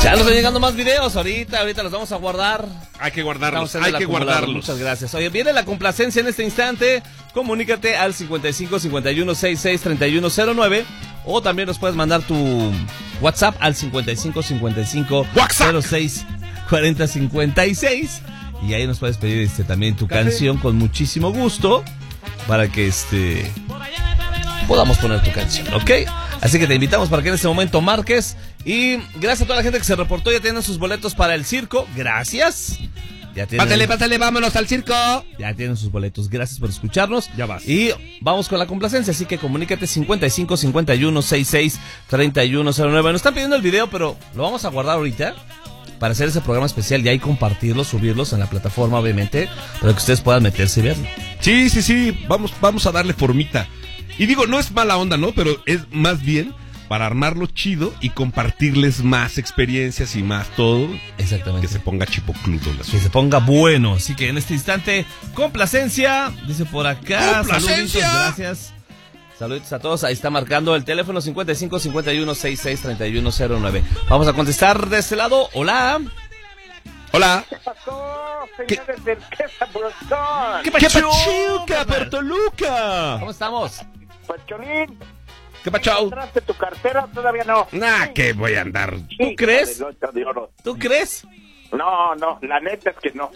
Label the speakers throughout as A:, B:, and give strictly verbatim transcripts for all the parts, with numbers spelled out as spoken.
A: Ya nos están llegando más videos ahorita, ahorita los vamos a guardar.
B: Hay que guardarlos,
A: Estamos en
B: hay
A: el
B: que
A: acumulador.
B: guardarlos.
A: Muchas gracias. Oye, viene la complacencia en este instante. Comunícate al cincuenta y cinco cincuenta y uno sesenta y seis treinta y uno cero nueve o también nos puedes mandar tu WhatsApp al cincuenta y cinco cincuenta y cinco cero seis cuarenta cincuenta y seis y ahí nos puedes pedir este también tu
B: Café.
A: canción con muchísimo gusto para que este podamos poner tu canción, ¿ok? Así que te invitamos para que en este momento marques. Y gracias a toda la gente que se reportó. Ya tienen sus boletos para el circo. Gracias. Ya tienen,
B: Pásale, pásale, vámonos al circo.
A: ya tienen sus boletos. Gracias por escucharnos.
B: Ya vas.
A: Y vamos con la complacencia. Así que comunícate cincuenta y cinco cincuenta y uno sesenta y seis treinta y uno cero nueve. Nos están pidiendo el video, pero lo vamos a guardar ahorita para hacer ese programa especial y ahí compartirlos, subirlos en la plataforma, obviamente, para que ustedes puedan meterse y verlo.
B: Sí, sí, sí, vamos, vamos a darle formita. Y digo, no es mala onda, ¿no? Pero es más bien para armarlo chido y compartirles más experiencias y más todo.
A: Exactamente.
B: Que se ponga chipocludo el
A: Que
B: asunto.
A: se ponga bueno. Así que en este instante, complacencia. Dice por acá.
B: ¡Complacencia!
A: Saluditos, gracias. Saluditos a todos. Ahí está marcando el teléfono cincuenta y cinco cincuenta y uno sesenta y seis treinta y uno cero nueve. Vamos a contestar de este lado. Hola.
B: Hola.
C: ¿Qué pasó, señores del Quesa Brotón?
A: ¿Qué
B: ¿Qué
A: pachuca,
B: pachuca, Puerto Luca?
A: ¿Cómo estamos?
C: Pues, Cholín,
B: ¿Qué pachau?
C: ¿encontraste tu cartera? Todavía no.
B: Nah, que voy a andar.
C: Hijo
A: crees?
C: del ocho de oro.
A: ¿Tú crees?
C: No, no, la neta es que no.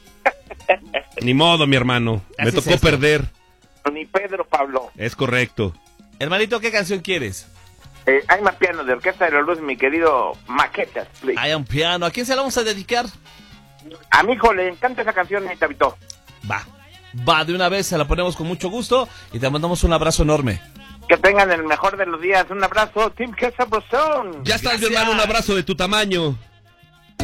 B: Ni modo, mi hermano. Me
A: Así es
B: tocó
A: esto.
B: perder.
C: Ni Pedro Pablo.
B: Es correcto.
A: Hermanito, ¿qué canción quieres?
C: Eh, hay más piano de Orquesta de la Luz, mi querido Maquetas, please.
A: Hay un piano. ¿A quién se la vamos a dedicar?
C: A mi hijo le encanta esa canción, mi Tabito.
A: Va. Va, de una vez se la ponemos con mucho gusto y te mandamos un abrazo enorme.
C: Que tengan el mejor de los días. Un abrazo, Team Quesa Brotón.
B: Ya estás, mi
A: Gracias.
B: hermano. Un abrazo de tu tamaño.